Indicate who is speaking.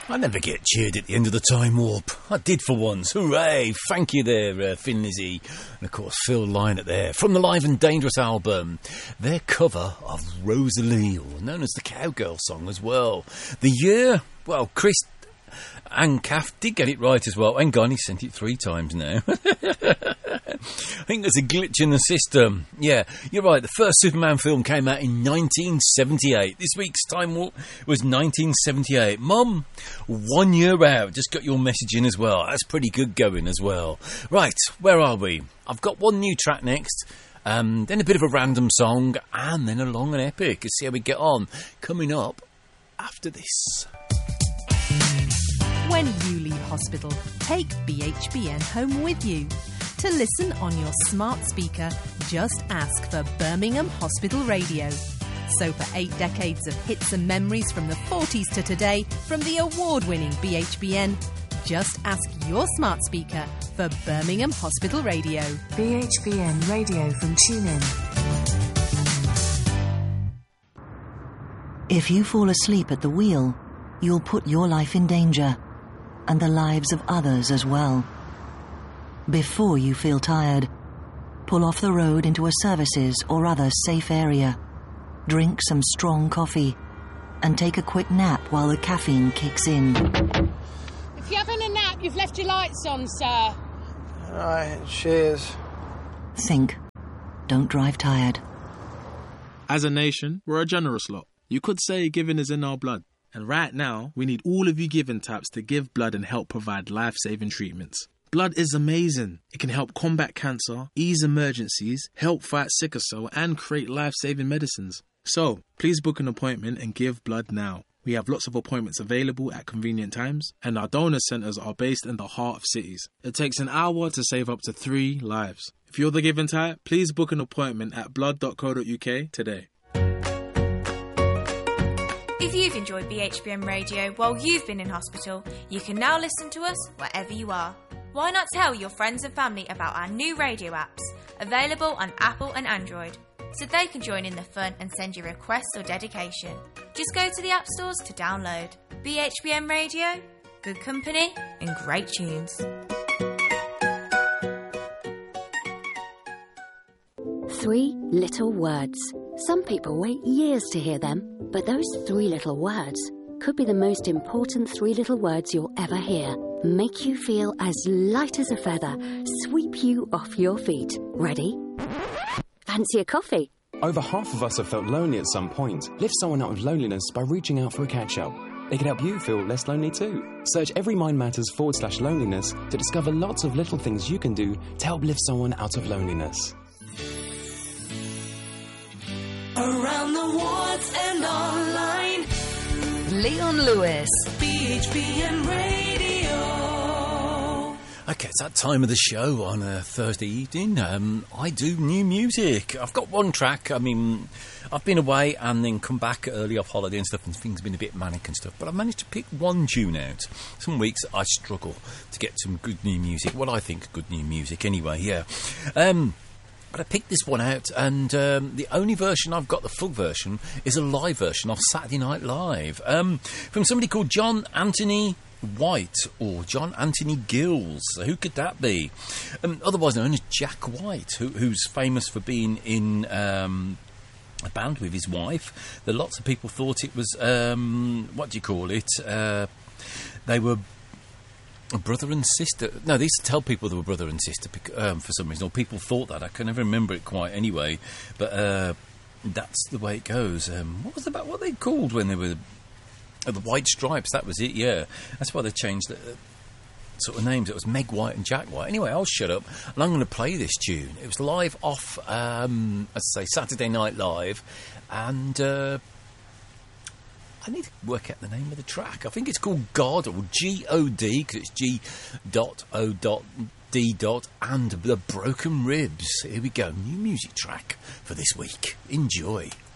Speaker 1: I never get cheered at the end of the time warp. I did for once. Hooray! Thank you there, Finn Lizzy. And of course, Phil Lynott there. From the Live and Dangerous album. Their cover of Rosalie, or known as the Cowgirl song as well. The year, well, Chris and Kath did get it right as well. And Gunny sent it 3 times now. I think there's a glitch in the system. Yeah, you're right. The first Superman film came out in 1978. This week's time warp was 1978. Mum, 1 year out. Just got your message in as well. That's pretty good going as well. Right, where are we? I've got one new track next. Then a bit of a random song. And then a long and epic. Let's see how we get on. Coming up after this.
Speaker 2: When you leave hospital, take BHBN home with you. To listen on your smart speaker, just ask for Birmingham Hospital Radio. So for 8 decades of hits and memories from the 40s to today, from the award-winning BHBN, just ask your smart speaker for Birmingham Hospital Radio.
Speaker 3: BHBN Radio from TuneIn.
Speaker 4: If you fall asleep at the wheel, you'll put your life in danger, and the lives of others as well. Before you feel tired, pull off the road into a services or other safe area. Drink some strong coffee and take a quick nap while the caffeine kicks in.
Speaker 5: If you're having a nap, you've left your lights on, sir.
Speaker 6: All right, cheers.
Speaker 4: Think. Don't drive tired.
Speaker 7: As a nation, we're a generous lot. You could say giving is in our blood. And right now, we need all of you giving types to give blood and help provide life-saving treatments. Blood is amazing. It can help combat cancer, ease emergencies, help fight sickle cell, and create life-saving medicines. So, please book an appointment and give blood now. We have lots of appointments available at convenient times, and our donor centres are based in the heart of cities. It takes an hour to save up to 3 lives. If you're the giving type, please book an appointment at blood.co.uk today.
Speaker 8: If you've enjoyed BHBN Radio while you've been in hospital, you can now listen to us wherever you are. Why not tell your friends and family about our new radio apps, available on Apple and Android, so they can join in the fun and send you requests or dedication. Just go to the app stores to download. BHBN Radio, good company and great tunes.
Speaker 9: 3 little words. Some people wait years to hear them, but those 3 little words could be the most important 3 little words you'll ever hear. Make you feel as light as a feather, sweep you off your feet. Ready? Fancy a coffee?
Speaker 10: Over half of us have felt lonely at some point. Lift someone out of loneliness by reaching out for a catch-up. They can help you feel less lonely too. Search Every Mind Matters/loneliness to discover lots of little things you can do to help lift someone out of loneliness.
Speaker 3: Around the wards and online.
Speaker 2: Leon Lewis.
Speaker 3: BHBN Radio.
Speaker 1: Okay, it's that time of the show on a Thursday evening. I do new music. I've got one track. I mean, I've been away and then come back early off holiday and stuff, and things have been a bit manic and stuff. But I've managed to pick one tune out. Some weeks I struggle to get some good new music. What I think is good new music anyway, yeah. But I picked this one out, and the only version I've got, the full version, is a live version of Saturday Night Live from somebody called John Anthony White, or John Anthony Gills. So who could that be? Otherwise known as Jack White, who's famous for being in a band with his wife. That lots of people thought it was, what do you call it? They were a brother and sister. No, they used to tell people they were brother and sister for some reason, or people thought that. I can never remember it quite anyway, but that's the way it goes. What were they called when they were the White Stripes? That was it, yeah. That's why they changed the sort of names. It was Meg White and Jack White. Anyway, I'll shut up, and I'm going to play this tune. It was live off, let's say, Saturday Night Live, and I need to work out the name of the track. I think it's called God, or G-O-D, because it's G.O.D. and The Broken Ribs. Here we go, new music track for this week. Enjoy.